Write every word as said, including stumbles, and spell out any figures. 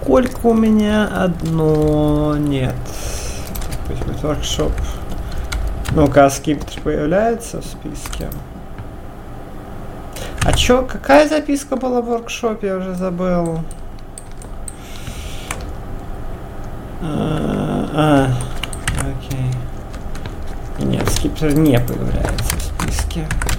сколько у меня? Одно... Нет. Пусть будет воркшоп. Ну-ка, скипетр появляется в списке. А чё, какая записка была в воркшопе? Я уже забыл. А, а, окей. Нет, скипетр не появляется в списке.